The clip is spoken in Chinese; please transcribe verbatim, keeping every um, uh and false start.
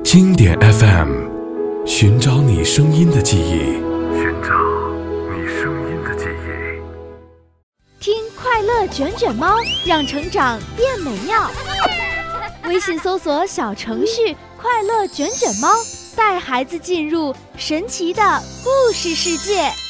经典 F M， 寻找你声音的记忆， 寻找你声音的记忆。 听快乐卷卷猫，让成长变美妙。微信搜索小程序快乐卷卷猫，带孩子进入神奇的故事世界。